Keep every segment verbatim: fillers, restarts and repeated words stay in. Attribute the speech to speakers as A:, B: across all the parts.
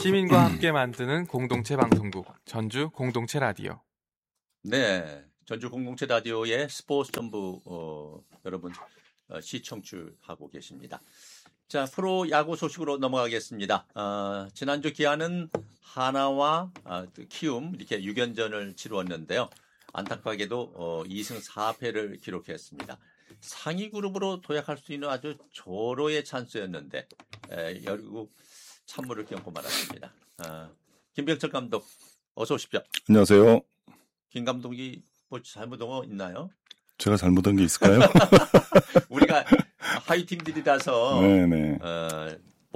A: 시민과 함께 만드는 공동체 방송국 전주 공동체 라디오.
B: 네, 전주 공동체 라디오의 스포츠 전부 어, 여러분 어, 시청출하고 계십니다. 자, 프로 야구 소식으로 넘어가겠습니다. 어, 지난주 기아는 하나와 어, 키움 이렇게 육 연전을 치루었는데요. 안타깝게도 어, 이 승 사 패를 기록했습니다. 상위 그룹으로 도약할 수 있는 아주 절호의 찬스였는데 에, 결국 찬물을 끼얹고 말았습니다. 어, 김병철 감독 어서 오십시오.
C: 안녕하세요.
B: 김 감독이 뭐 잘못한 거 있나요?
C: 제가 잘못한 게 있을까요?
B: 우리가 하위 팀들이라서
C: 네네.
B: 어,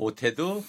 B: 못해도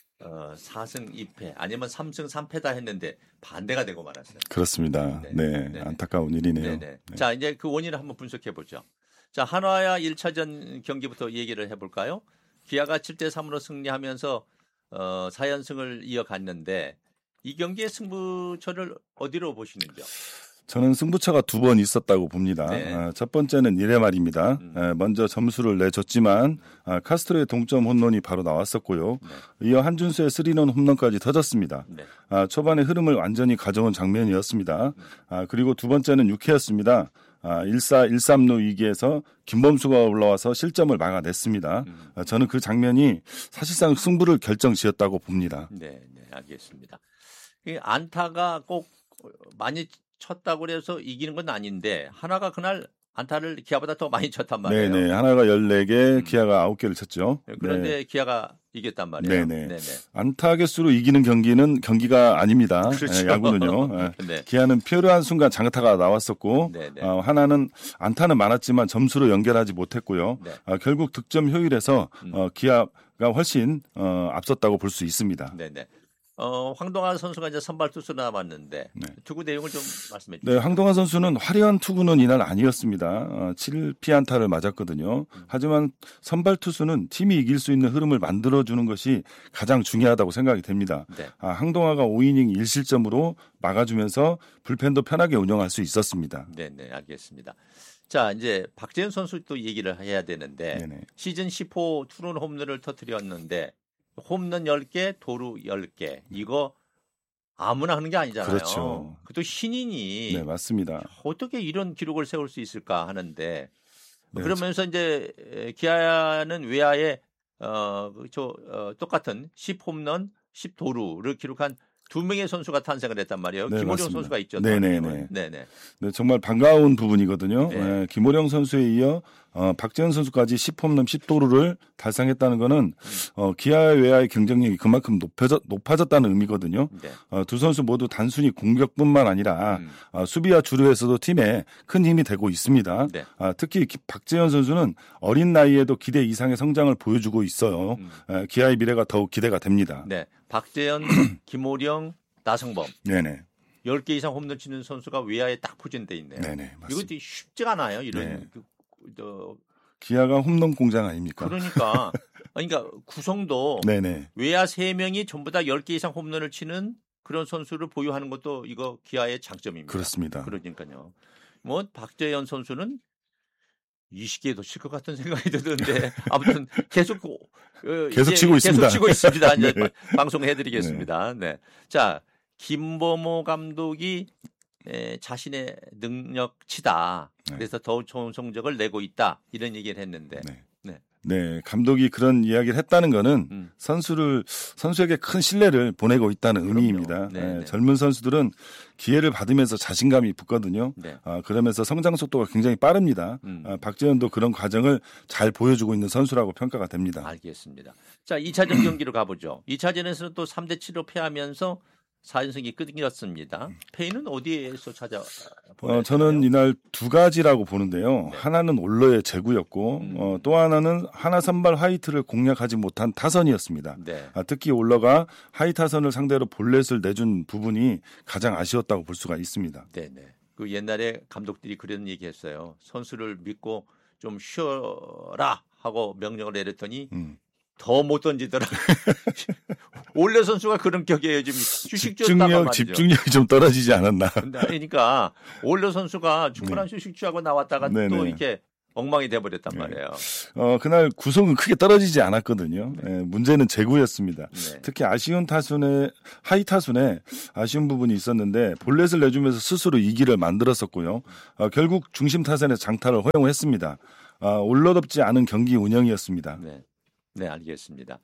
B: 어, 사 승 이 패 아니면 삼 승 삼 패다 했는데 반대가 되고 말았어요.
C: 그렇습니다. 네, 네. 네. 안타까운 일이네요.
B: 네. 자, 이제 그 원인을 한번 분석해 보죠. 자, 한화야 일 차전 경기부터 얘기를 해볼까요? 기아가 칠 대 삼으로 승리하면서 어, 사 연승을 이어갔는데 이 경기의 승부처를 어디로 보시는지요?
C: 저는 승부처가 두 번 있었다고 봅니다.
B: 네.
C: 아, 첫 번째는 이래 말입니다.
B: 음.
C: 아, 먼저 점수를 내줬지만 아, 카스트로의 동점 홈런이 바로 나왔었고요. 네. 이어 한준수의 쓰리런 홈런까지 터졌습니다. 네. 아, 초반의 흐름을 완전히 가져온 장면이었습니다. 음. 아, 그리고 두 번째는 육 회였습니다. 아, 일 사 일 삼루 위기에서 김범수가 올라와서 실점을 막아냈습니다. 음. 아, 저는 그 장면이 사실상 승부를 결정지었다고 봅니다.
B: 네, 네, 알겠습니다. 이 안타가 꼭 많이 쳤다고 해서 이기는 건 아닌데 하나가 그날 안타를 기아보다 더 많이 쳤단 말이에요.
C: 네네. 하나가 열네 개, 음. 기아가 아홉 개를 쳤죠.
B: 그런데
C: 네.
B: 기아가 이겼단 말이에요.
C: 네네.
B: 네네.
C: 안타 개수로 이기는 경기는 경기가 아닙니다.
B: 그렇죠.
C: 네, 야구는요.
B: 네.
C: 기아는 필요한 순간 장타가 나왔었고 어, 하나는 안타는 많았지만 점수로 연결하지 못했고요. 네. 어, 결국 득점 효율에서 음. 어, 기아가 훨씬 어, 앞섰다고 볼 수 있습니다.
B: 네네. 어, 황동환 선수가 이제 선발 투수 나왔는데 네. 투구 내용을 좀 말씀해 주시죠.
C: 네, 황동환 선수는 화려한 투구는 이날 아니었습니다. 어, 칠 피안타를 맞았거든요. 음. 하지만 선발 투수는 팀이 이길 수 있는 흐름을 만들어주는 것이 가장 중요하다고 생각이 됩니다. 네. 아, 황동환가 오 이닝 일 실점으로 막아주면서 불펜도 편하게 운영할 수 있었습니다.
B: 네, 네, 알겠습니다. 자, 이제 박재현 선수 또 얘기를 해야 되는데 네네. 시즌 십 호 투런 홈런을 터뜨렸는데 홈런 열 개, 도루 열 개. 이거 아무나 하는 게 아니잖아요.
C: 그렇죠.
B: 그것도 신인이
C: 네, 맞습니다.
B: 어떻게 이런 기록을 세울 수 있을까 하는데 네, 그러면서 저... 이제 기아는 외야에 어, 저, 어, 똑같은 십 홈런, 십 도루를 기록한 두 명의 선수가 탄생을 했단 말이에요. 네, 김호령 맞습니다. 선수가 있죠.
C: 네네네.
B: 네네.
C: 네, 정말 반가운 부분이거든요. 네. 네, 김호령 선수에 이어 어, 박재현 선수까지 십 홈런 십 도루를 달성했다는 것은 음. 어, 기아 외야의 경쟁력이 그만큼 높아졌, 높아졌다는 의미거든요. 네. 어, 두 선수 모두 단순히 공격뿐만 아니라 음. 어, 수비와 주루에서도 팀에 큰 힘이 되고 있습니다. 네. 어, 특히 기, 박재현 선수는 어린 나이에도 기대 이상의 성장을 보여주고 있어요. 음. 어, 기아의 미래가 더욱 기대가 됩니다.
B: 네, 박재현, 김호령, 나성범.
C: 네네.
B: 열 개 이상 홈런 치는 선수가 외야에 딱 포진돼 있네요.
C: 네네. 맞습니다.
B: 이것도 쉽지가 않아요. 이런.
C: 네.
B: 그, 저,
C: 기아가 홈런 공장 아닙니까?
B: 그러니까. 그러니까 구성도 네네. 외야 세 명이 전부 다 열 개 이상 홈런을 치는 그런 선수를 보유하는 것도 이거 기아의 장점입니다.
C: 그렇습니다.
B: 그러니까요. 뭐 박재현 선수는 이십 개도 칠 것 같은 생각이 드는데 아무튼 계속 어,
C: 계속 치고
B: 계속
C: 있습니다.
B: 치고 있습니다. 이제 네. 방송해드리겠습니다. 네. 네. 자, 김범호 감독이 에, 자신의 능력치다. 그래서 더 좋은 성적을 내고 있다. 이런 얘기를 했는데.
C: 네. 네. 네, 감독이 그런 이야기를 했다는 거는 음. 선수를 선수에게 큰 신뢰를 보내고 있다는 그럼요. 의미입니다. 네, 네. 젊은 선수들은 기회를 받으면서 자신감이 붙거든요. 네. 아, 그러면서 성장 속도가 굉장히 빠릅니다. 음. 아, 박재현도 그런 과정을 잘 보여주고 있는 선수라고 평가가 됩니다.
B: 알겠습니다. 자, 이 차전 경기로 가보죠. 이 차전에서는 또 삼 대 칠로 패하면서 사 연승이 끊겼습니다. 패인은 어디에서 찾아?
C: 어, 저는 이날 두 가지라고 보는데요. 네. 하나는 올러의 제구였고 음. 어, 또 하나는 하나 선발 하이트를 공략하지 못한 타선이었습니다. 네. 아, 특히 올러가 하이 타선을 상대로 볼넷을 내준 부분이 가장 아쉬웠다고 볼 수가 있습니다.
B: 네네. 그 옛날에 감독들이 그런 얘기했어요. 선수를 믿고 좀 쉬어라 하고 명령을 내렸더니 음. 더 못 던지더라. 올레 선수가 그런 격이에요. 지금
C: 집중력, 집중력이 좀 떨어지지 않았나.
B: 그러니까 올레 선수가 충분한 네. 휴식 취하고 나왔다가 네네. 또 이렇게 엉망이 돼버렸단
C: 네.
B: 말이에요.
C: 어, 그날 구속은 크게 떨어지지 않았거든요.
B: 네.
C: 예, 문제는 제구였습니다.
B: 네.
C: 특히 아쉬운 타순에 하이 타순에 아쉬운 부분이 있었는데 볼넷을 내주면서 스스로 이기를 만들었었고요. 어, 결국 중심 타선에서 장타를 허용했습니다. 아, 올러덥지 않은 경기 운영이었습니다.
B: 네, 네 알겠습니다.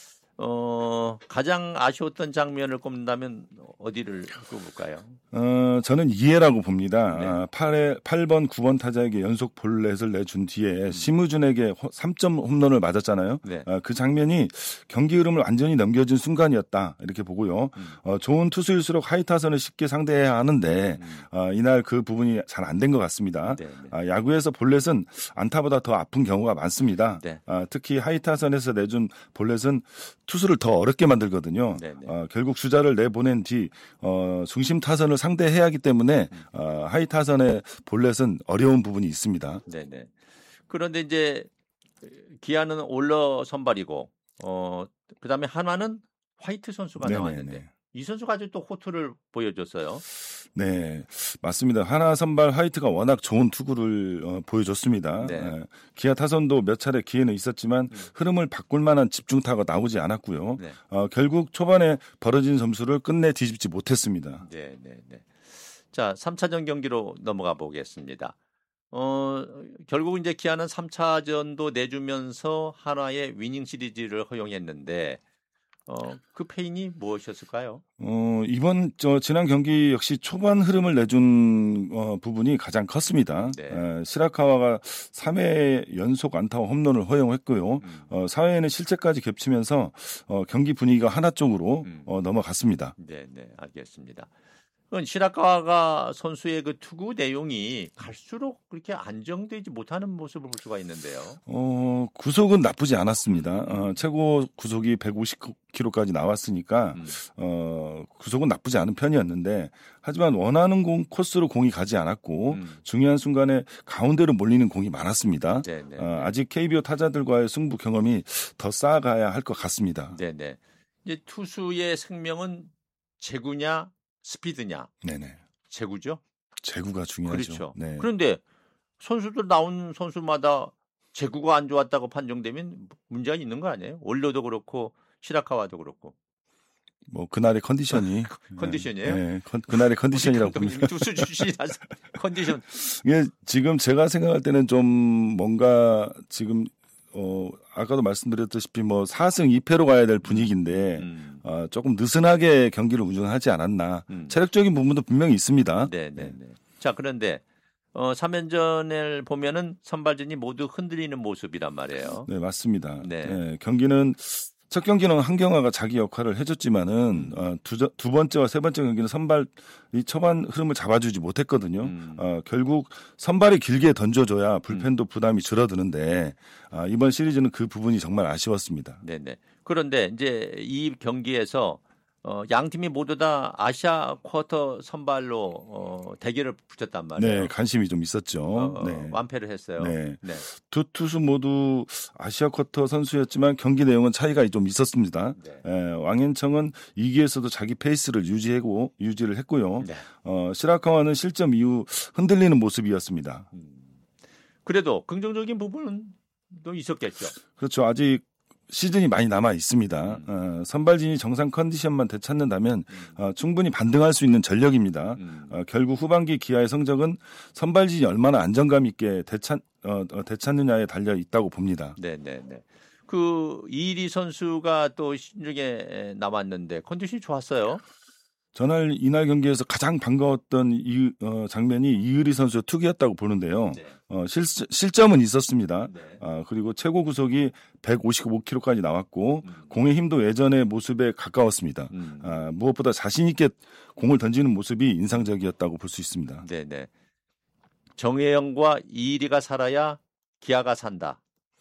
B: 어, 가장 아쉬웠던 장면을 꼽는다면 어디를 꼽을까요?
C: 어, 저는 이해라고 봅니다.
B: 네.
C: 아, 팔에, 팔 번, 구 번 타자에게 연속 볼넷을 내준 뒤에 심우준에게 삼 점 홈런을 맞았잖아요.
B: 네.
C: 아, 그 장면이 경기 흐름을 완전히 넘겨준 순간이었다. 이렇게 보고요.
B: 음.
C: 어, 좋은 투수일수록 하이 타선을 쉽게 상대해야 하는데
B: 음.
C: 어, 이날 그 부분이 잘 안 된 것 같습니다.
B: 네, 네.
C: 아, 야구에서 볼넷은 안타보다 더 아픈 경우가 많습니다.
B: 네.
C: 아, 특히 하이 타선에서 내준 볼넷은 투수를 더 어렵게 만들거든요.
B: 네, 네.
C: 어, 결국 주자를 내보낸 뒤 어, 중심 타선을 상대해야 하기 때문에 어, 하이 타선의 볼넷은 어려운 부분이 있습니다.
B: 네, 네. 그런데 이제 기아는 올러 선발이고, 어, 그다음에 한화는 화이트 선수가
C: 네네네.
B: 나왔는데 이 선수가 아주 또 호투를 보여줬어요.
C: 네, 맞습니다. 하나 선발 화이트가 워낙 좋은 투구를 어, 보여줬습니다.
B: 네.
C: 에, 기아 타선도 몇 차례 기회는 있었지만
B: 음.
C: 흐름을 바꿀 만한 집중타가 나오지 않았고요.
B: 네,
C: 어, 결국 초반에 벌어진 점수를 끝내 뒤집지 못했습니다.
B: 네, 네, 네. 자, 삼 차전 경기로 넘어가 보겠습니다. 어, 결국 이제 기아는 삼 차전도 내주면서 한화의 위닝 시리즈를 허용했는데, 어, 그 페인이 무엇이었을까요?
C: 어, 이번 저 지난 경기 역시 초반 흐름을 내준 어, 부분이 가장 컸습니다.
B: 네.
C: 에, 시라카와가 삼 회 연속 안타와 홈런을 허용했고요.
B: 음.
C: 어, 사 회에는 실책까지 겹치면서 어, 경기 분위기가 하나 쪽으로
B: 음.
C: 어, 넘어갔습니다.
B: 네, 네, 알겠습니다. 그건 시라카와 선수의 그 투구 내용이 갈수록 그렇게 안정되지 못하는 모습을 볼 수가 있는데요.
C: 어, 구속은 나쁘지 않았습니다. 어, 최고 구속이 백오십 킬로미터까지 나왔으니까
B: 음.
C: 어, 구속은 나쁘지 않은 편이었는데 하지만 원하는 공 코스로 공이 가지 않았고
B: 음.
C: 중요한 순간에 가운데로 몰리는 공이 많았습니다.
B: 네, 네,
C: 어, 아직 케이비오 타자들과의 승부 경험이 더 쌓아가야 할 것 같습니다.
B: 네, 네. 이제 투수의 생명은 제구냐 스피드냐?
C: 네네.
B: 제구죠.
C: 제구가 중요하죠.
B: 그렇죠.
C: 네.
B: 그런데 선수들 나온 선수마다 제구가 안 좋았다고 판정되면 문제가 있는 거 아니에요? 올로도 그렇고 시라카와도 그렇고.
C: 뭐 그날의 컨디션이
B: 컨디션이에요?
C: 네, 컨, 그날의 컨디션이라고 봅니다.
B: 투수 출신이라서 컨디션.
C: 이게 지금 제가 생각할 때는 좀 뭔가 지금 어 아까도 말씀드렸다시피 뭐 사 승 이 패로 가야 될 분위기인데
B: 음.
C: 어, 조금 느슨하게 경기를 운영하지 않았나.
B: 음.
C: 체력적인 부분도 분명히 있습니다.
B: 네, 네, 네. 자, 그런데 어, 삼 연전을 보면은 선발진이 모두 흔들리는 모습이란 말이에요.
C: 네, 맞습니다.
B: 네.
C: 네, 경기는 첫 경기는 한경화가 자기 역할을 해줬지만은 어, 두, 두 번째와 세 번째 경기는 선발이 초반 흐름을 잡아주지 못했거든요.
B: 음.
C: 어, 결국 선발이 길게 던져줘야 불펜도 부담이 줄어드는데 어, 이번 시리즈는 그 부분이 정말 아쉬웠습니다.
B: 네, 네. 그런데 이제 이 경기에서 어, 양 팀이 모두 다 아시아 쿼터 선발로 어, 대결을 붙였단 말이에요.
C: 네, 관심이 좀 있었죠.
B: 어,
C: 네.
B: 완패를 했어요.
C: 네.
B: 네.
C: 두 투수 모두 아시아 쿼터 선수였지만 경기 내용은 차이가 좀 있었습니다.
B: 네.
C: 에, 왕현청은 이 기에서도 자기 페이스를 유지하고 유지를 했고요.
B: 네.
C: 어, 시라카와는 실점 이후 흔들리는 모습이었습니다.
B: 음. 그래도 긍정적인 부분은 또 있었겠죠.
C: 그렇죠. 아직 시즌이 많이 남아 있습니다.
B: 음.
C: 어, 선발진이 정상 컨디션만 되찾는다면
B: 음.
C: 어, 충분히 반등할 수 있는 전력입니다.
B: 음.
C: 어, 결국 후반기 기아의 성적은 선발진이 얼마나 안정감 있게 되찾, 어, 어, 되찾느냐에 달려 있다고 봅니다.
B: 네, 네, 네. 그 이일이 선수가 또 신중에 남았는데 컨디션이 좋았어요.
C: 전날 이날 경기에서 가장 반가웠던 이, 어, 장면이 이의리 선수의 투기였다고 보는데요.
B: 네.
C: 어, 실, 실점은 있었습니다.
B: 네.
C: 어, 그리고 최고 구속이 백오십오 킬로미터까지 나왔고
B: 음.
C: 공의 힘도 예전의 모습에 가까웠습니다.
B: 음.
C: 아, 무엇보다 자신 있게 공을 던지는 모습이 인상적이었다고 볼 수 있습니다.
B: 네, 네. 정혜영과 이일이가 살아야 기아가 산다.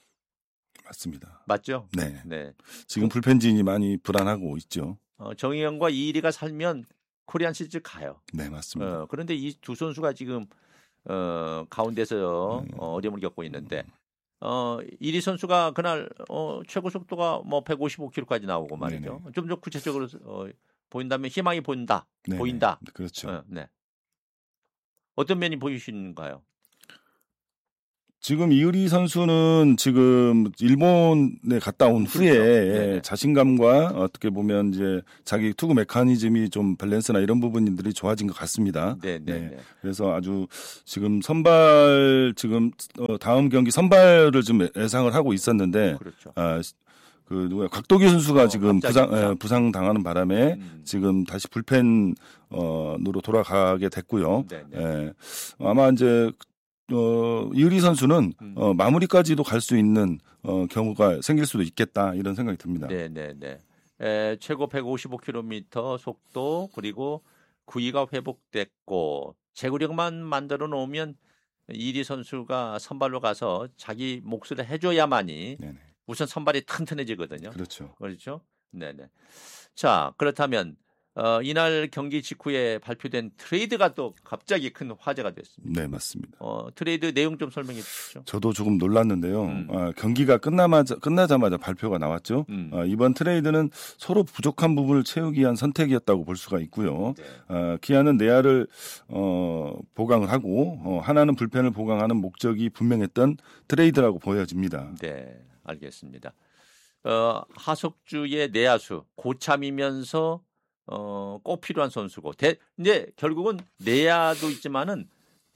C: 맞습니다.
B: 맞죠?
C: 네.
B: 네.
C: 지금 불펜진이 많이 불안하고 있죠.
B: 어, 정혜영과 이일이가 살면 코리안 시리즈 가요.
C: 네, 맞습니다.
B: 어, 그런데 이 두 선수가 지금 어, 가운데서
C: 네.
B: 어, 어려움을 겪고 있는데 어, 이리 선수가 그날 어, 최고 속도가 뭐 백오십오 킬로미터까지 나오고 말이죠. 좀 더 구체적으로 어, 보인다면 희망이 보인다.
C: 네,
B: 보인다.
C: 네, 그렇죠.
B: 어, 네. 어떤 면이 보이시는가요?
C: 지금 이의리 선수는 지금 일본에 갔다 온
B: 그렇죠.
C: 후에
B: 네네.
C: 자신감과 어떻게 보면 이제 자기 투구 메커니즘이 좀 밸런스나 이런 부분들이 좋아진 것 같습니다.
B: 네, 네, 네.
C: 그래서 아주 지금 선발 지금 다음 경기 선발을 좀 예상을 하고 있었는데
B: 그렇죠.
C: 아, 그 누구야 곽도기 선수가
B: 어,
C: 지금
B: 갑자기
C: 부상 예, 부상 당하는 바람에
B: 음.
C: 지금 다시 불펜 어로 돌아가게 됐고요.
B: 네, 네.
C: 예, 아마 이제 어, 이의리 선수는
B: 음.
C: 어, 마무리까지도 갈 수 있는 어, 경우가 생길 수도 있겠다 이런 생각이 듭니다.
B: 네, 네, 네. 에, 최고 백오십오 킬로미터 속도 그리고 구위가 회복됐고 제구력만 만들어 놓으면 이의리 선수가 선발로 가서 자기 몫을 해줘야만이
C: 네네.
B: 우선 선발이 튼튼해지거든요.
C: 그렇죠.
B: 그렇죠? 네, 네. 자, 그렇다면 어, 이날 경기 직후에 발표된 트레이드가 또 갑자기 큰 화제가 됐습니다.
C: 네, 맞습니다.
B: 어, 트레이드 내용 좀 설명해 주시죠.
C: 저도 조금 놀랐는데요.
B: 음.
C: 아, 경기가 끝나마자, 끝나자마자 발표가 나왔죠.
B: 음.
C: 아, 이번 트레이드는 서로 부족한 부분을 채우기 위한 선택이었다고 볼 수가 있고요.
B: 네.
C: 아, 기아는 내야를 어, 보강을 하고 어, 하나는 불펜을 보강하는 목적이 분명했던 트레이드라고 보여집니다.
B: 네, 알겠습니다. 어, 하석주의 내야수 고참이면서 어, 꼭 필요한 선수고 대, 이제 결국은 내야도 있지만은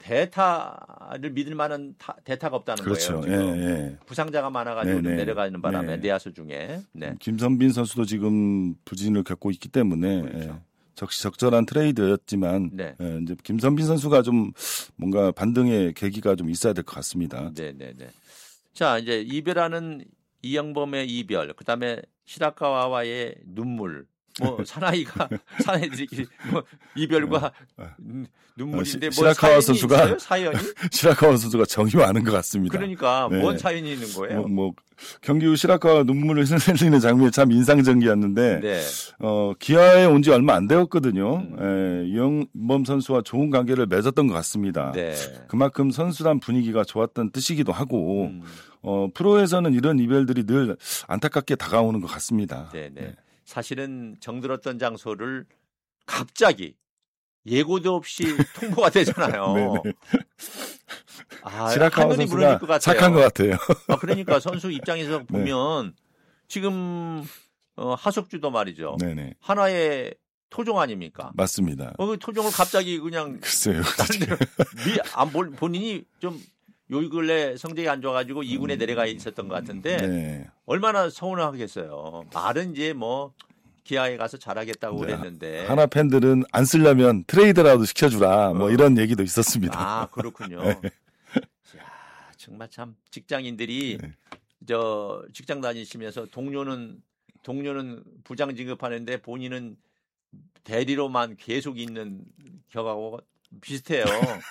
B: 대타를 믿을 만한 타, 대타가 없다는
C: 그렇죠.
B: 거예요. 지금.
C: 예, 예.
B: 부상자가 많아가지고
C: 네, 네.
B: 내려가는 바람에
C: 네.
B: 내야수 중에. 네.
C: 김선빈 선수도 지금 부진을 겪고 있기 때문에
B: 그렇죠.
C: 예, 적시적절한 트레이드였지만
B: 네.
C: 예, 이제 김선빈 선수가 좀 뭔가 반등의 계기가 좀 있어야 될 것 같습니다.
B: 네, 네, 네. 자, 이제 이별하는 이영범의 이별, 그다음에 시라카와와의 눈물. 뭐 사나이가 사나이들끼리 뭐 이별과 음, 눈물인데
C: 어, 시,
B: 뭐
C: 시라카와
B: 사연이
C: 선수가
B: 있어요? 사연이?
C: 시라카와 선수가 정이 많은 것 같습니다.
B: 그러니까
C: 네.
B: 뭔 사연이 있는 거예요?
C: 뭐, 뭐 경기 후 시라카와 눈물을 흘리는 장면이 참 인상적이었는데
B: 네.
C: 어, 기아에 온 지 얼마 안 되었거든요.
B: 음.
C: 예, 이영범 선수와 좋은 관계를 맺었던 것 같습니다.
B: 네.
C: 그만큼 선수단 분위기가 좋았던 뜻이기도 하고
B: 음.
C: 어, 프로에서는 이런 이별들이 늘 안타깝게 다가오는 것 같습니다.
B: 네, 네.
C: 네.
B: 사실은 정들었던 장소를 갑자기 예고도 없이 통보가 되잖아요.
C: 네네.
B: 아,
C: 시라카와
B: 하늘이 무너질 것
C: 선수가
B: 같아요.
C: 착한 것 같아요.
B: 아, 그러니까 선수 입장에서
C: 네.
B: 보면 지금 어, 하석주도 말이죠.
C: 네네.
B: 하나의 토종 아닙니까?
C: 맞습니다.
B: 어, 그 토종을 갑자기 그냥
C: 글쎄요.
B: 다른 데로 미, 안 볼, 본인이 좀 요 근래 성적이 안 좋아가지고 이 군에 내려가 있었던 것 같은데
C: 네.
B: 얼마나 서운하겠어요. 말은 이제 뭐 기아에 가서 잘하겠다고
C: 네.
B: 그랬는데.
C: 하나 팬들은 안 쓰려면 트레이드라도 시켜주라 뭐
B: 어.
C: 이런 얘기도 있었습니다.
B: 아, 그렇군요.
C: 네.
B: 야, 정말 참 직장인들이
C: 네.
B: 저 직장 다니시면서 동료는 동료는 부장 진급하는데 본인은 대리로만 계속 있는 격하고 비슷해요.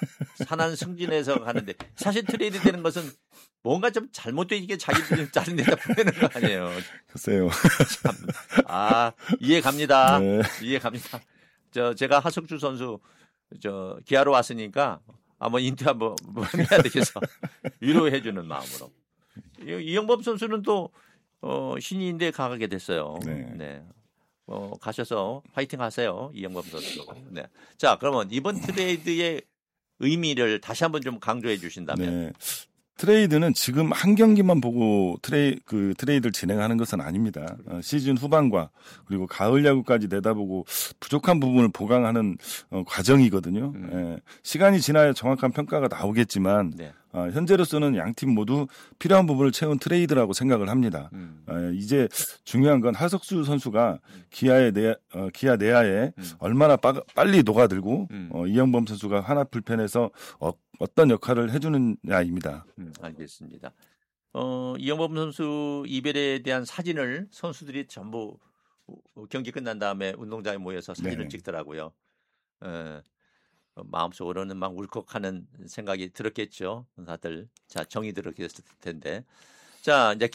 B: 산한 승진해서 가는데 사실 트레이드 되는 것은 뭔가 좀 잘못되게 자기들이 다른 데다 보내는 거 아니에요.
C: 글쎄요.
B: 참, 아, 이해 갑니다.
C: 네.
B: 이해 갑니다. 저 제가 하석주 선수 저 기아로 왔으니까 한번 인터뷰 한번 뭐 해야 되겠어. 위로해 주는 마음으로. 이- 이영범 선수는 또 어, 신인인데 가게 됐어요.
C: 네.
B: 네. 어, 가셔서 화이팅 하세요. 이영범 선수. 네. 자, 그러면 이번 트레이드의 의미를 다시 한번 좀 강조해 주신다면.
C: 네. 트레이드는 지금 한 경기만 보고 트레이 그 트레이드를 진행하는 것은 아닙니다. 어, 시즌 후반과 그리고 가을 야구까지 내다보고 부족한 부분을 보강하는 어, 과정이거든요.
B: 음.
C: 예, 시간이 지나야 정확한 평가가 나오겠지만
B: 네.
C: 어, 현재로서는 양 팀 모두 필요한 부분을 채운 트레이드라고 생각을 합니다.
B: 음.
C: 어, 이제 중요한 건 하석수 선수가 기아의 내 어, 기아 내야에
B: 음.
C: 얼마나 빠, 빨리 녹아들고
B: 음.
C: 어, 이영범 선수가 하나 불펜에서 어, 어떤 역할을 해주느냐입니다.
B: 음, 알겠습니다. 어, 이영범 선수 이별에 대한 사진을 선수들이 전부 경기 끝난 다음에 운동장에 모여서 사진을
C: 네네.
B: 찍더라고요. 어, 마음속으로는 막 울컥하는 생각이 들었겠죠. 다들. 자, 정이 들었겠을 텐데. 자, 이제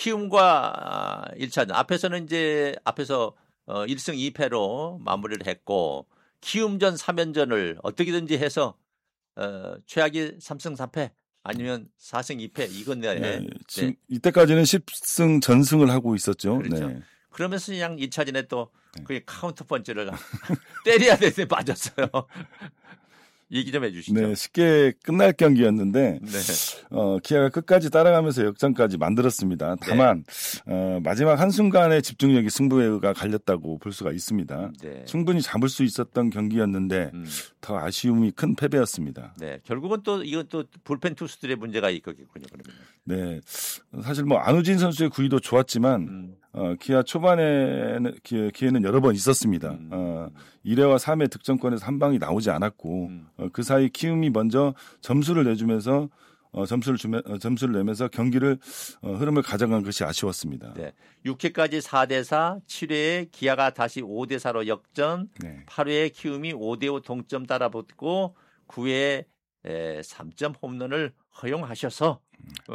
B: 키움과 일 차전. 앞에서는 이제 앞에서 어, 일 승 이 패로 마무리를 했고 키움전 삼 연전을 어떻게든지 해서 어, 최악이 삼 승 삼 패 아니면 사 승 이 패 이건 내.
C: 네,
B: 네.
C: 지금 이때까지는 십 승 전승을 하고 있었죠.
B: 그렇죠.
C: 네.
B: 그러면서 그냥 이 차전에 또
C: 네.
B: 그 카운터 펀치를 때려야 되는데 맞았어요. 얘기 좀 해주시죠.
C: 네, 쉽게 끝날 경기였는데
B: 네.
C: 어, 기아가 끝까지 따라가면서 역전까지 만들었습니다. 다만 네. 어, 마지막 한순간에 집중력이 승부가 갈렸다고 볼 수가 있습니다. 네. 충분히 잡을 수 있었던 경기였는데 음. 더 아쉬움이 큰 패배였습니다.
B: 네, 결국은 또 이건 또 불펜 투수들의 문제가 있겠군요. 그러면.
C: 네, 사실 뭐 안우진 선수의 구위도 좋았지만 음. 어, 기아 초반에는 기회, 기회는 여러 번 있었습니다. 음. 어, 일 회와 삼 회 득점권에서 한 방이 나오지 않았고 음. 어, 그 사이 키움이 먼저 점수를 내주면서 어, 점수를 주면 어, 점수를 내면서 경기를 어, 흐름을 가져간 것이 아쉬웠습니다.
B: 네, 육 회까지 사 대 사, 칠 회에 기아가 다시 오 대 사로 역전, 네. 팔 회에 키움이 오 대 오 동점 따라붙고 구 회에 에, 삼 점 홈런을 허용하셔서 음.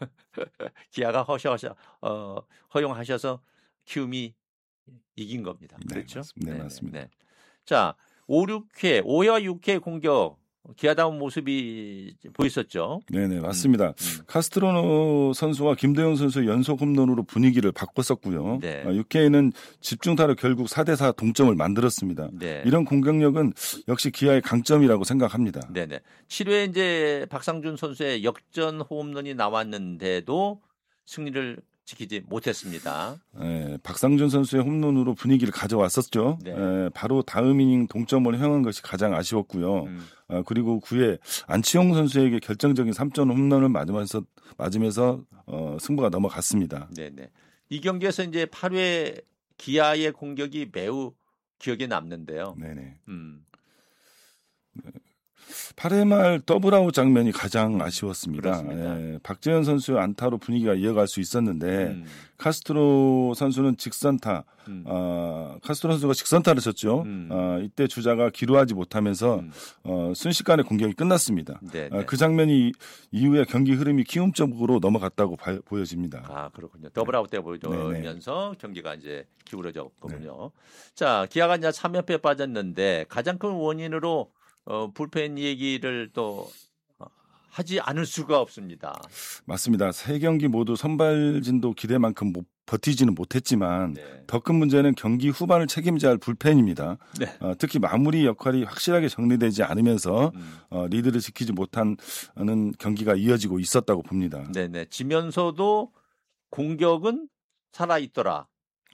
B: 기아가 허셔서 어, 허용하셔서 키움이 이긴 겁니다. 그렇죠?
C: 네, 네, 네 맞습니다. 네.
B: 자, 오, 육 회, 오 회와 육 회 공격 기아다운 모습이 보였었죠.
C: 네네 맞습니다. 음, 음. 카스트로노 선수와 김도영 선수의 연속 홈런으로 분위기를 바꿨었고요. 네. 육 회에는 집중타로 결국 사 대 사 동점을 만들었습니다. 네. 이런 공격력은 역시 기아의 강점이라고 생각합니다.
B: 네네. 칠 회에 이제 박상준 선수의 역전 홈런이 나왔는데도 승리를 지키지 못했습니다.
C: 네, 박상준 선수의 홈런으로 분위기를 가져왔었죠. 네. 네, 바로 다음 이닝 동점을 향한 것이 가장 아쉬웠고요. 음. 아, 그리고 구 회 안치홍 선수에게 결정적인 삼 점 홈런을 맞으면서 맞으면서 어, 승부가 넘어갔습니다.
B: 네네. 이 경기에서 이제 팔 회 기아의 공격이 매우 기억에 남는데요.
C: 네네.
B: 음.
C: 네. 팔 회 말 더블아웃 장면이 가장 아쉬웠습니다. 예, 박재현 선수의 안타로 분위기가 이어갈 수 있었는데 음. 카스트로 선수는 직선타, 음. 어, 카스트로 선수가 직선타를 쳤죠. 음. 어, 이때 주자가 기루하지 못하면서 음. 어, 순식간에 공격이 끝났습니다. 어, 그 장면이 이후에 경기 흐름이 키움 쪽으로 넘어갔다고 바, 보여집니다.
B: 아 그렇군요. 더블아웃 때 보이면서 경기가 이제 기울어졌거든요. 네. 자, 기아가 이제 삼 연패에 빠졌는데 가장 큰 원인으로 어, 불펜 얘기를 또 하지 않을 수가 없습니다.
C: 맞습니다. 세 경기 모두 선발진도 기대만큼 못, 버티지는 못했지만 네. 더 큰 문제는 경기 후반을 책임져야 할 불펜입니다. 네. 어, 특히 마무리 역할이 확실하게 정리되지 않으면서 음. 어, 리드를 지키지 못하는 경기가 이어지고 있었다고 봅니다.
B: 네네. 지면서도 공격은 살아있더라.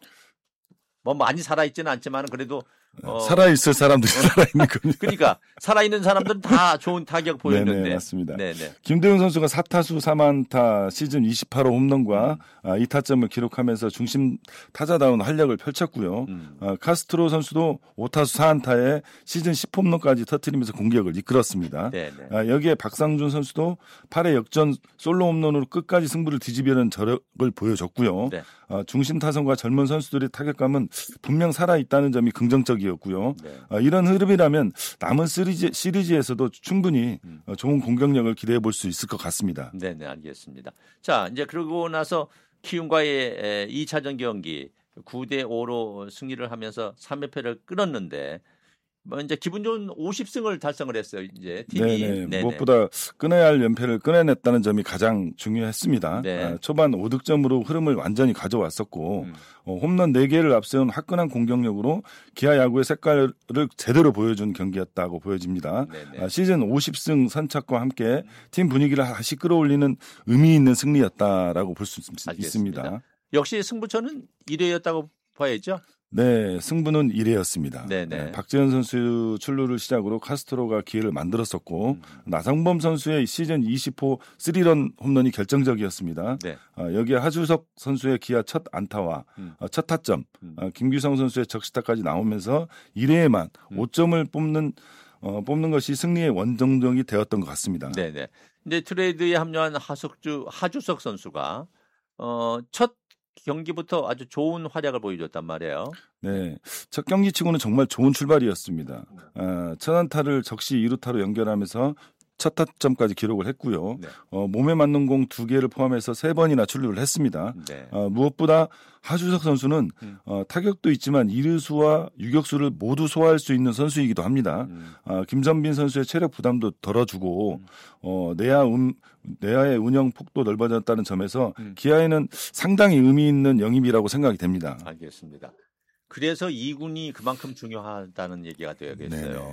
B: 뭐 많이 살아있지는 않지만 그래도
C: 어... 살아있을 사람들이 살아있는 겁니다.
B: 그러니까 살아있는 사람들은 다 좋은 타격 보였는데.
C: 네네, 맞습니다. 네네. 김대웅 선수가 사 타수 삼 안타 시즌 이십팔 호 홈런과 음. 이 타점을 기록하면서 중심 타자다운 활약을 펼쳤고요. 음. 어, 카스트로 선수도 오 타수 사 안타에 시즌 십 홈런까지 터뜨리면서 공격을 이끌었습니다. 어, 여기에 박상준 선수도 팔 회 역전 솔로 홈런으로 끝까지 승부를 뒤집으려는 저력을 보여줬고요. 네. 어, 중심 타선과 젊은 선수들의 타격감은 분명 살아있다는 점이 긍정적 이었고요. 네. 어, 이런 흐름이라면 남은 시리즈, 시리즈에서도 충분히 음. 어, 좋은 공격력을 기대해 볼 수 있을 것 같습니다.
B: 네, 네, 알겠습니다. 자, 이제 그러고 나서 키움과의 이 차전 경기 구 대 오로 승리를 하면서 삼 연패를 끊었는데 뭐 이제 기분 좋은 오십 승을 달성을 했어요. 이제 팀이
C: 네네. 네네. 무엇보다 끊어야 할 연패를 끊어냈다는 점이 가장 중요했습니다. 네. 아, 초반 오 득점으로 흐름을 완전히 가져왔었고 음. 어, 홈런 네 개를 앞세운 화끈한 공격력으로 기아 야구의 색깔을 제대로 보여준 경기였다고 보여집니다. 아, 시즌 오십 승 선착과 함께 팀 분위기를 다시 끌어올리는 의미 있는 승리였다라고 볼 수 있습니다.
B: 역시 승부처는 일 회였다고 봐야죠.
C: 네, 승부는 일 회였습니다. 네, 박재현 선수 출루를 시작으로 카스트로가 기회를 만들었었고 음. 나성범 선수의 시즌 이십 호 쓰리런 홈런이 결정적이었습니다. 네. 어, 여기에 하주석 선수의 기아 첫 안타와 음. 어, 첫 타점, 음. 어, 김규성 선수의 적시타까지 나오면서 일 회에만 음. 오 점을 뽑는 어, 뽑는 것이 승리의 원동력이 되었던 것 같습니다.
B: 네, 네. 이제 트레이드에 합류한 하석주 하주석 선수가 어, 첫 경기부터 아주 좋은 활약을 보여줬단 말이에요.
C: 네, 첫 경기치고는 정말 좋은 출발이었습니다. 어, 첫 안타를 적시 이 루타로 연결하면서 첫 타점까지 기록을 했고요. 네. 어, 몸에 맞는 공 두 개를 포함해서 세 번이나 출루를 했습니다. 네. 어, 무엇보다 하주석 선수는 음. 어, 타격도 있지만 이루수와 유격수를 모두 소화할 수 있는 선수이기도 합니다. 음. 어, 김선빈 선수의 체력 부담도 덜어주고 음. 어, 내야 음, 내야의 운영 폭도 넓어졌다는 점에서 음. 기아에는 상당히 의미 있는 영입이라고 생각이 됩니다.
B: 알겠습니다. 그래서 이 군이 그만큼 중요하다는 얘기가 되겠어요. 네네.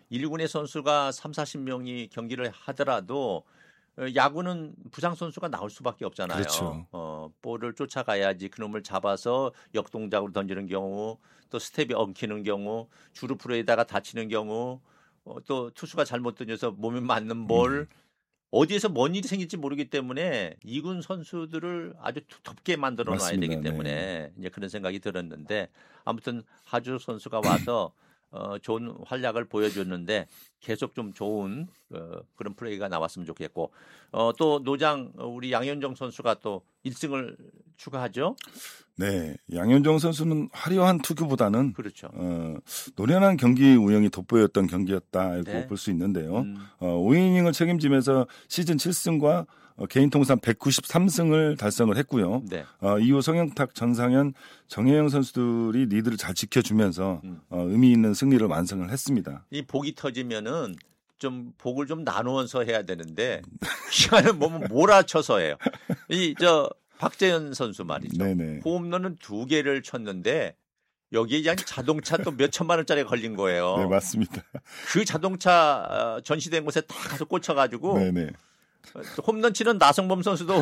B: 일 군의 선수가 삼사십 명이 경기를 하더라도 야구는 부상 선수가 나올 수밖에 없잖아요.
C: 그렇죠.
B: 어, 볼을 쫓아가야지 그놈을 잡아서 역동작으로 던지는 경우, 또 스텝이 엉키는 경우, 주루 프로에다가 다치는 경우, 어, 또 투수가 잘못 던져서 몸에 맞는 볼, 음. 어디에서 뭔 일이 생길지 모르기 때문에 이 군 선수들을 아주 덥게 만들어 놔야 되기 때문에 네. 이제 그런 생각이 들었는데 아무튼 하주 선수가 와서 어, 좋은 활약을 보여줬는데 계속 좀 좋은 어, 그런 플레이가 나왔으면 좋겠고 어, 또 노장 우리 양현종 선수가 또 일 승을 추가하죠.
C: 네, 양현종 선수는 화려한 투구보다는
B: 그렇죠.
C: 어, 노련한 경기 운영이 돋보였던 경기였다고 네. 볼 수 있는데요. 음. 어, 오 이닝을 책임지면서 시즌 칠 승과 어, 개인 통산 백구십삼 승을 달성을 했고요. 네. 어, 이후 성영탁, 전상현, 정혜영 선수들이 리드를 잘 지켜주면서 음. 어, 의미 있는 승리를 완성을 했습니다.
B: 이 복이 터지면은 좀 복을 좀 나누어서 해야 되는데 시간은 몸은 몰아쳐서 해요. 이 저 박재현 선수 말이죠. 네네. 홈런은 두 개를 쳤는데 여기에 그냥 자동차 또 몇 천만 원짜리 걸린 거예요.
C: 네, 맞습니다.
B: 그 자동차 전시된 곳에 딱 가서 꽂혀가지고 네네. 홈런 치는 나성범 선수도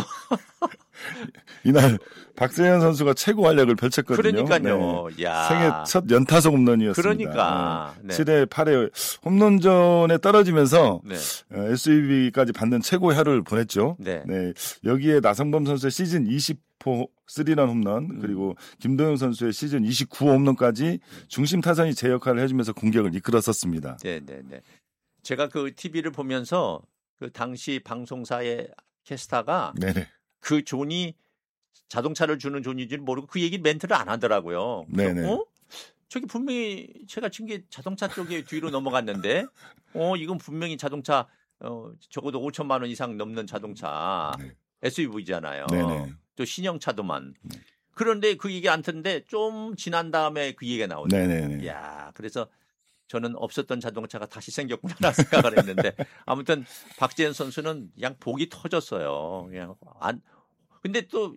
C: 이날 박재현 선수가 최고 활약을 펼쳤거든요.
B: 그러니까요.
C: 네.
B: 야.
C: 생애 첫 연타석 홈런이었습니다.
B: 그러니까
C: 네. 칠 회 팔 회 홈런전에 떨어지면서
B: 네.
C: 에스유브이까지 받는 최고의 하루를 보냈죠. 네. 네. 여기에 나성범 선수의 시즌 이십 호 쓰리런 홈런 음. 그리고 김도영 선수의 시즌 이십구 호 홈런까지 중심 타선이 제 역할을 해주면서 공격을 이끌었었습니다.
B: 네, 네, 네. 제가 그 티비를 보면서 그 당시 방송사의 캐스터가 네네. 그 존이 자동차를 주는 존인지는 모르고 그 얘기 멘트를 안 하더라고요.
C: 네네.
B: 어? 저기 분명히 제가 친 게 자동차 쪽에 뒤로 넘어갔는데, 어 이건 분명히 자동차 어 적어도 오천만 원 이상 넘는 자동차 네. 에스유브이잖아요. 네네. 또 신형차도만. 네. 그런데 그 얘기 안 듣는데 좀 지난 다음에 그 얘기가 나오죠. 야, 그래서. 저는 없었던 자동차가 다시 생겼구나 생각을 했는데 아무튼 박재현 선수는 그냥 복이 터졌어요. 그냥 안 근데 또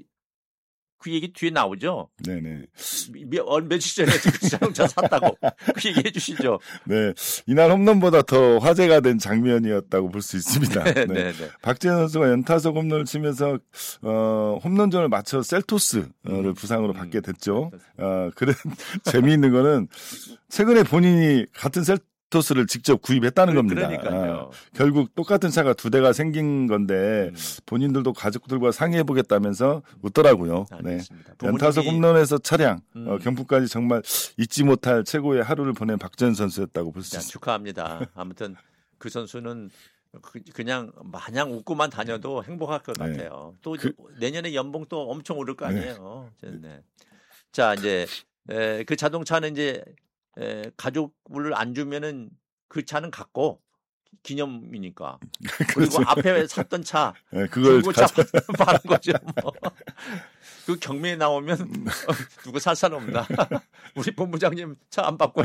B: 그 얘기 뒤에 나오죠.
C: 네네.
B: 몇, 며칠 전에 그 자동차 샀다고 그 얘기해 주시죠.
C: 네, 이날 홈런보다 더 화제가 된 장면이었다고 볼 수 있습니다. 네. 네. 박재현 선수가 연타석 홈런을 치면서 어, 홈런전을 맞춰 셀토스를 음. 부상으로 음. 받게 됐죠. 어, 그런 재미있는 거는 최근에 본인이 같은 셀 토스를 직접 구입했다는 겁니다.
B: 그러니까요.
C: 아, 결국 똑같은 차가 두 대가 생긴 건데 음. 본인들도 가족들과 상의해 보겠다면서 웃더라고요. 네. 연타석 홈런에서 차량, 음. 어, 경품까지 정말 잊지 못할 최고의 하루를 보낸 박재현 선수였다고 볼 수 있습니다.
B: 축하합니다. 아무튼 그 선수는 그, 그냥 마냥 웃고만 다녀도 행복할 것 네. 같아요. 또 그, 내년에 연봉 또 엄청 오를 거 아니에요. 네. 네. 자 이제 에, 그 자동차는 이제 에, 가족을 안 주면은 그 차는 갖고 기념이니까. 그리고 그렇죠. 앞에 샀던 차,
C: 네, 그걸
B: 중고차 파는 거죠. 뭐. 그 경매에 나오면 누구 살 사람 없나? 우리 본부장님 차 안 바꿔요.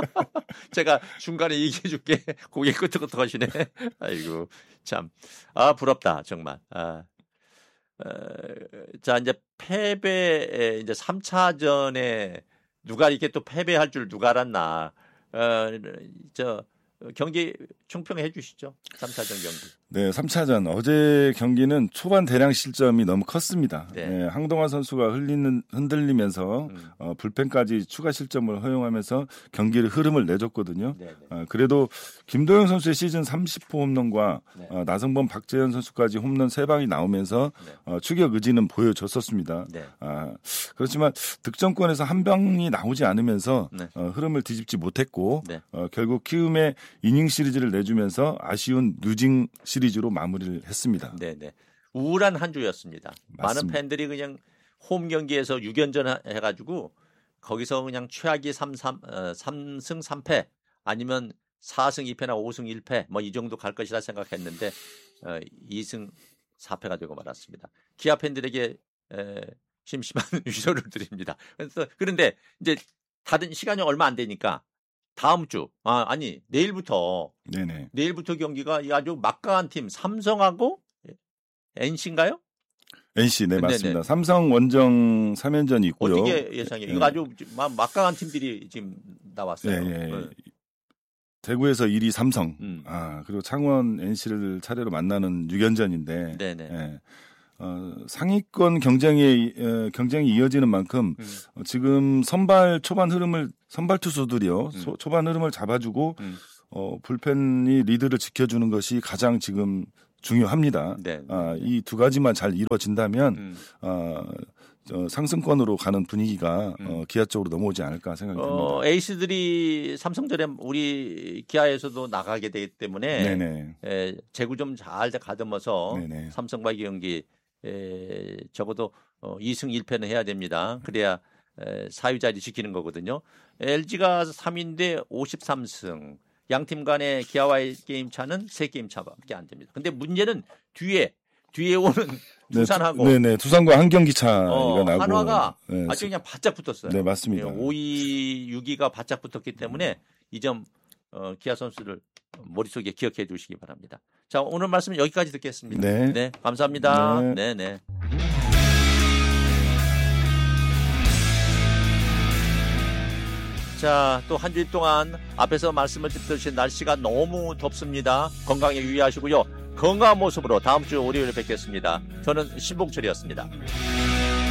B: 제가 중간에 얘기해 줄게. 고개 끄덕끄덕 하시네. 아이고 참, 아 부럽다 정말. 아. 어, 자 이제 패배 이제 삼 차전에. 누가 이렇게 또 패배할 줄 누가 알았나. 어, 저 경기 총평해 주시죠. 삼 차전 경기.
C: 네, 삼 차전 어제 경기는 초반 대량 실점이 너무 컸습니다. 네. 네, 항동화 선수가 흘리는 흔들리면서 음. 어, 불펜까지 추가 실점을 허용하면서 경기를 흐름을 내줬거든요. 네, 네. 어, 그래도 김도영 선수의 시즌 삼십 호 홈런과 네. 어, 나성범, 박재현 선수까지 홈런 세 방이 나오면서 네. 어, 추격 의지는 보여줬었습니다. 네. 아, 그렇지만 득점권에서 한 방이 나오지 않으면서 네. 어, 흐름을 뒤집지 못했고 네. 어, 결국 키움의 이닝 시리즈를 내주면서 아쉬운 루징 시리즈로 마무리를 했습니다.
B: 네네. 우울한 한 주였습니다. 맞습니다. 많은 팬들이 그냥 홈 경기에서 육 연전 해가지고 거기서 그냥 최악이 삼 승 삼 패 아니면 사 승 이 패나 오 승 일 패 뭐 이 정도 갈 것이라 생각했는데 어, 이 승 사 패가 되고 말았습니다. 기아 팬들에게 에, 심심한 위로를 드립니다. 그래서 그런데 이제 다른 시간이 얼마 안 되니까 다음 주, 아, 아니, 내일부터.
C: 네네.
B: 내일부터 경기가 아주 막강한 팀, 삼성하고 엔씨인가요?
C: 엔씨, 네, 맞습니다. 네네. 삼성 원정 삼 연전이 있고요.
B: 어떻게 예상해요? 네. 이거 아주 막강한 팀들이 지금 나왔어요.
C: 네, 네. 네. 대구에서 일 위 삼성,
B: 음.
C: 아 그리고 창원 엔씨를 차례로 만나는 육 연전인데
B: 네네.
C: 예, 어, 상위권 경쟁이 어, 경쟁이 이어지는 만큼
B: 음.
C: 어, 지금 선발 초반 흐름을 선발 투수들이요
B: 음.
C: 소, 초반 흐름을 잡아주고
B: 음.
C: 어, 불펜이 리드를 지켜주는 것이 가장 지금 중요합니다.
B: 네.
C: 아, 이 두 가지만 잘 이루어진다면
B: 음.
C: 어, 저 상승권으로 가는 분위기가
B: 음.
C: 어, 기아 쪽으로 넘어오지 않을까 생각이 듭니다.
B: 어, 에이스들이 삼성전에 우리 기아에서도 나가게 되기 때문에
C: 네네.
B: 에, 제구 좀 잘 가듬어서
C: 네네.
B: 삼성과의 경기 에, 적어도 어, 이 승 일 패는 해야 됩니다. 그래야 에, 사 위 자리 지키는 거거든요. 엘지가 삼 위인데 오십삼 승. 양 팀 간의 기아와의 게임 차는 세 게임 차밖에 안 됩니다. 근데 문제는 뒤에 뒤에 오는 두산하고
C: 네, 네네. 두산과 한 경기 차이가
B: 어,
C: 나고
B: 한화가
C: 네,
B: 아주 그냥 바짝 붙었어요.
C: 네, 맞습니다.
B: 오 위, 육 위가 바짝 붙었기 때문에 이 점 어, 기아 선수를 머릿속에 기억해 두시기 바랍니다. 자, 오늘 말씀은 여기까지 듣겠습니다.
C: 네.
B: 감사합니다.
C: 네.
B: 네, 네. 자, 또 한 주일 동안 앞에서 말씀을 듣듯이 날씨가 너무 덥습니다. 건강에 유의하시고요. 건강한 모습으로 다음 주 월요일에 뵙겠습니다. 저는 신봉철이었습니다.